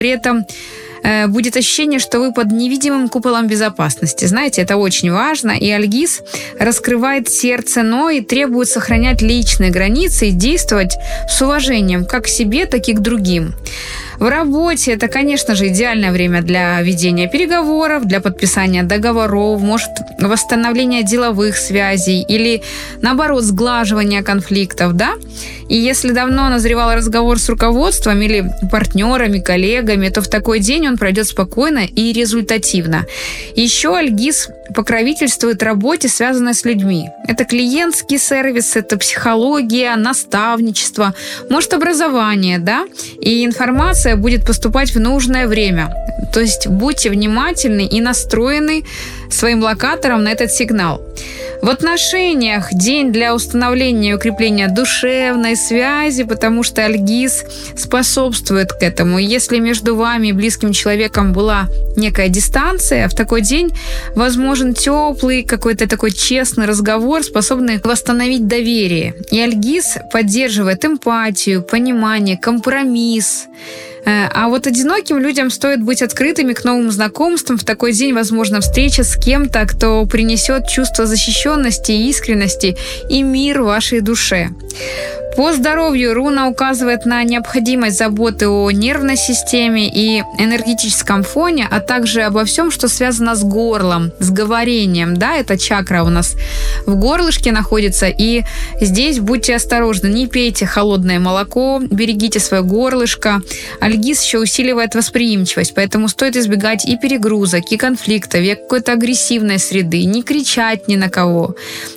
При этом будет ощущение, что вы под невидимым куполом безопасности. Знаете, это очень важно. И Альгиз раскрывает сердце, но и требует сохранять личные границы и действовать с уважением как к себе, так и к другим. В работе это, конечно же, идеальное время для ведения переговоров, для подписания договоров, может, восстановления деловых связей или, наоборот, сглаживания конфликтов, да? И если давно назревал разговор с руководством или партнерами, коллегами, то в такой день он пройдет спокойно и результативно. Еще Альгиз покровительствует работе, связанной с людьми. Это клиентский сервис, это психология, наставничество, может, образование, да? И информация будет поступать в нужное время. То есть будьте внимательны и настроены своим локатором на этот сигнал. В отношениях день для установления и укрепления душевной связи, потому что Альгиз способствует к этому. И если между вами и близким человеком была некая дистанция, в такой день возможен теплый, какой-то такой честный разговор, способный восстановить доверие. И Альгиз поддерживает эмпатию, понимание, компромисс. А вот одиноким людям стоит быть открытыми к новым знакомствам. В такой день возможна встреча с кем-то, кто принесет чувство защищенности, искренности и мир вашей душе. По здоровью руна указывает на необходимость заботы о нервной системе и энергетическом фоне, а также обо всем, что связано с горлом, с говорением. Да, эта чакра у нас в горлышке находится, и здесь будьте осторожны, не пейте холодное молоко, берегите свое горлышко. Альгиз еще усиливает восприимчивость, поэтому стоит избегать и перегрузок, и конфликтов, и какой-то агрессивной среды, не кричать ни на кого,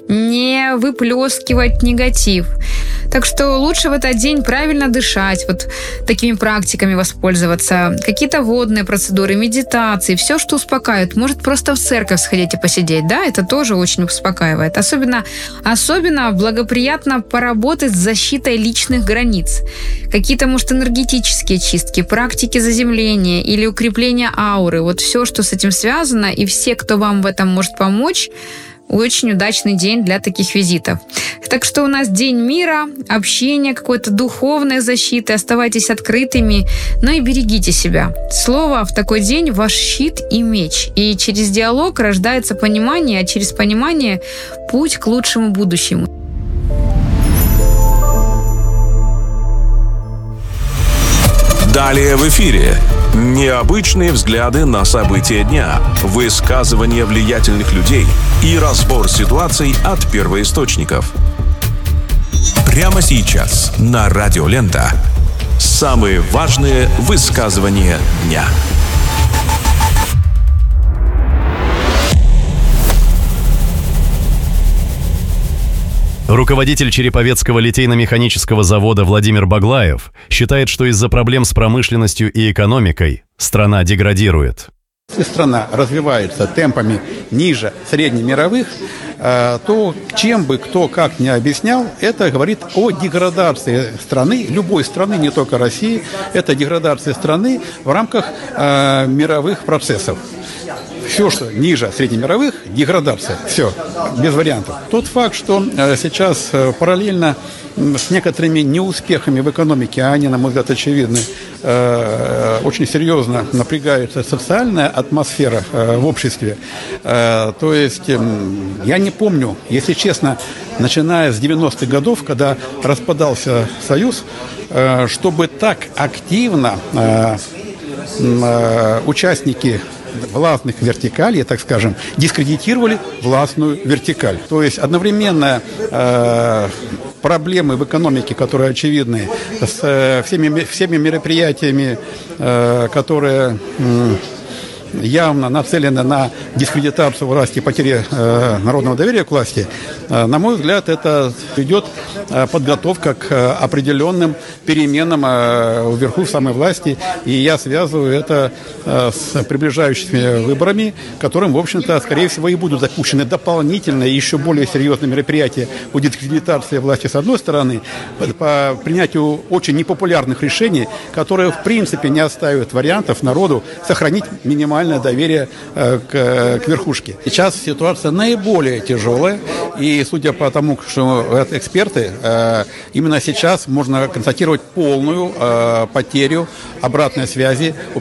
не выплескивать негатив. Так что лучше в этот день правильно дышать, вот такими практиками воспользоваться, какие-то водные процедуры, медитации, все, что успокаивает. Может, просто в церковь сходить и посидеть, да, это тоже очень успокаивает. Особенно благоприятно поработать с защитой личных границ. Какие-то, может, энергетические чистки, практики заземления или укрепления ауры. Вот все, что с этим связано, и все, кто вам в этом может помочь, очень удачный день для таких визитов. Так что у нас день мира, общения, какой-то духовной защиты. Оставайтесь открытыми, но и берегите себя. Слово в такой день – ваш щит и меч. И через диалог рождается понимание, а через понимание – путь к лучшему будущему. Далее в эфире. Необычные взгляды на события дня, высказывания влиятельных людей и разбор ситуаций от первоисточников. Прямо сейчас на Радио Лента. Самые важные высказывания дня. Руководитель Череповецкого литейно-механического завода Владимир Баглаев считает, что из-за проблем с промышленностью и экономикой страна деградирует. Если страна развивается темпами ниже среднемировых, то чем бы кто как ни объяснял, это говорит о деградации страны, любой страны, не только России, это деградация страны в рамках мировых процессов. Все, что ниже среднемировых, деградация. Все, без вариантов. Тот факт, что сейчас параллельно с некоторыми неуспехами в экономике, а они, на мой взгляд, очевидны, очень серьезно напрягается социальная атмосфера в обществе. То есть я не помню, если честно, начиная с 90-х годов, когда распадался Союз, чтобы так активно участники властных вертикалей, так скажем, дискредитировали властную вертикаль. То есть одновременно проблемы в экономике, которые очевидны, с всеми мероприятиями, которые явно нацелены на дискредитацию власти и потери народного доверия к власти, на мой взгляд, это идет подготовка к определенным переменам вверху в самой власти. И я связываю это с приближающимися выборами, которым, в общем-то, скорее всего, и будут запущены дополнительные, еще более серьезные мероприятия по дискредитации власти с одной стороны, по принятию очень непопулярных решений, которые, в принципе, не оставят вариантов народу сохранить минимальное доверие к верхушке. Сейчас ситуация наиболее тяжелая, и судя по тому, что эксперты, именно сейчас можно констатировать полную потерю обратной связи